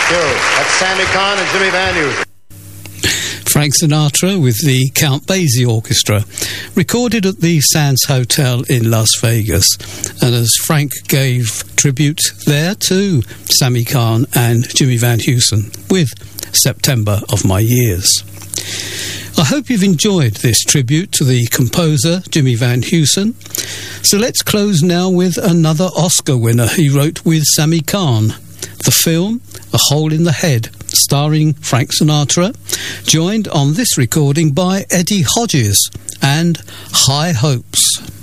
Thank you. That's Sammy Cahn and Jimmy Van Heusen. Frank Sinatra with the Count Basie Orchestra, recorded at the Sands Hotel in Las Vegas. And as Frank gave tribute there to Sammy Cahn and Jimmy Van Heusen with September of My Years. I hope you've enjoyed this tribute to the composer Jimmy Van Heusen. So let's close now with another Oscar winner he wrote with Sammy Cahn. The film, A Hole in the Head, starring Frank Sinatra, joined on this recording by Eddie Hodges and High Hopes.